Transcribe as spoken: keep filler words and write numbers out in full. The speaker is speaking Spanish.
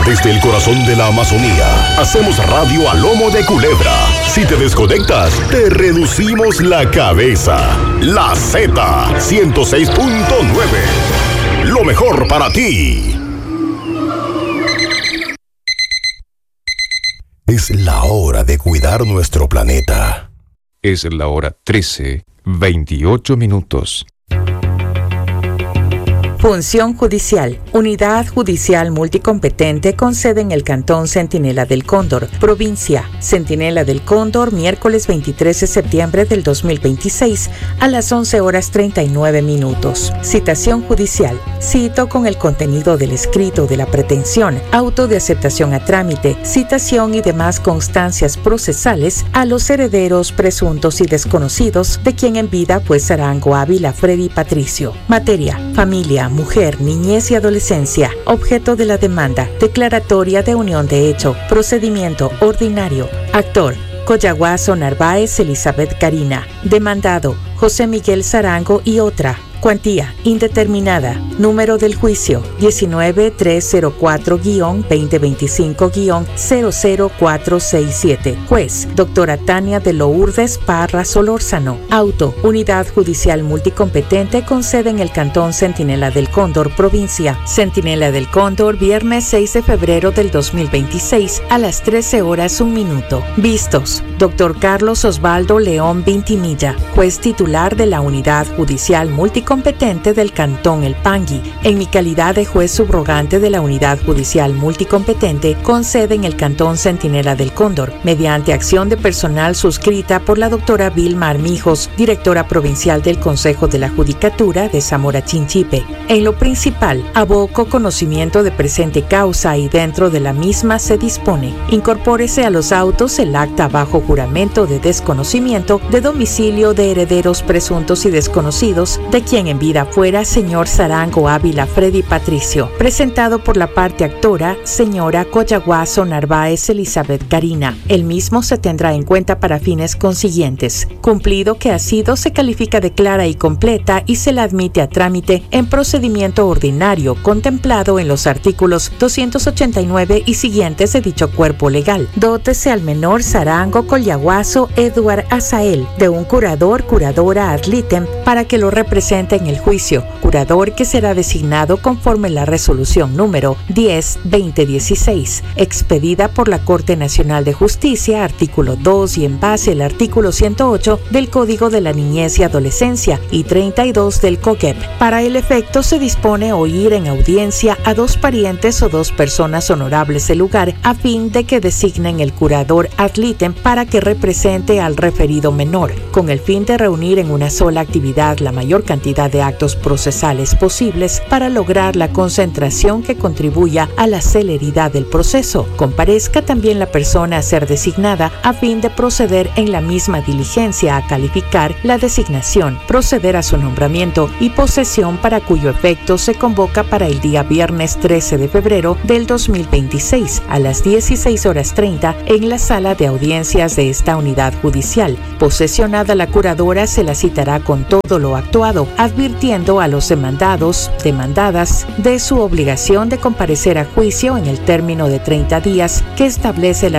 Desde el corazón de la Amazonía, hacemos radio a lomo de culebra. Si te desconectas, te reducimos la cabeza. La Z ciento seis punto nueve. Lo mejor para ti. Es la hora de cuidar nuestro planeta. Es la hora trece, veintiocho minutos. Función judicial. Unidad Judicial Multicompetente con sede en el Cantón Centinela del Cóndor, provincia. Centinela del Cóndor, miércoles veintitrés de septiembre del dos mil veintiséis a las once horas treinta y nueve minutos. Citación judicial. Cito con el contenido del escrito de la pretensión, auto de aceptación a trámite, citación y demás constancias procesales a los herederos presuntos y desconocidos de quien en vida fue Sarango Ávila Freddy Patricio. Materia: familia, mujer, niñez y adolescencia. Objeto de la demanda: declaratoria de unión de hecho. Procedimiento ordinario. Actor: Coyaguazo Narváez Elizabeth Karina. Demandado: José Miguel Sarango y otra. Cuantía: indeterminada. Número del juicio: diecinueve mil trescientos cuatro guión veinte veinticinco guión cero cero cuatro seis siete. Juez: doctora Tania de Lourdes Parra Solórzano. Auto: Unidad Judicial Multicompetente con sede en el Cantón Centinela del Cóndor, provincia. Centinela del Cóndor, viernes seis de febrero del dos mil veintiséis a las trece horas un minuto. Vistos: doctor Carlos Osvaldo León Vintimilla, juez titular de la Unidad Judicial Multicompetente competente del Cantón El Pangui, en mi calidad de juez subrogante de la Unidad Judicial Multicompetente con sede en el Cantón Centinela del Cóndor, mediante acción de personal suscrita por la doctora Vilma Armijos, directora provincial del Consejo de la Judicatura de Zamora Chinchipe. En lo principal, aboco conocimiento de presente causa y dentro de la misma se dispone: incorpórese a los autos el acta bajo juramento de desconocimiento de domicilio de herederos presuntos y desconocidos de quien en vida fuera señor Sarango Ávila Freddy Patricio, presentado por la parte actora, señora Coyaguazo Narváez Elizabeth Karina. El mismo se tendrá en cuenta para fines consiguientes. Cumplido que ha sido, se califica de clara y completa y se la admite a trámite en procedimiento ordinario contemplado en los artículos doscientos ochenta y nueve y siguientes de dicho cuerpo legal. Dótese al menor Sarango Coyaguazo Eduard Azael de un curador, curadora ad litem para que lo represente en el juicio, curador que será designado conforme la resolución número diez guión veinte dieciséis, expedida por la Corte Nacional de Justicia, artículo dos y en base al artículo ciento ocho del Código de la Niñez y Adolescencia y treinta y dos del COGEP. Para el efecto se dispone oír en audiencia a dos parientes o dos personas honorables del lugar a fin de que designen el curador ad litem para que represente al referido menor, con el fin de reunir en una sola actividad la mayor cantidad de actos procesales posibles para lograr la concentración que contribuya a la celeridad del proceso. Comparezca también la persona a ser designada a fin de proceder en la misma diligencia a calificar la designación, proceder a su nombramiento y posesión, para cuyo efecto se convoca para el día viernes trece de febrero del dos mil veintiséis a las dieciséis horas treinta en la sala de audiencias de esta unidad judicial. Posesionada la curadora, se la citará con todo lo actuado, advirtiendo a los demandados, demandadas, de su obligación de comparecer a juicio en el término de treinta días que establece la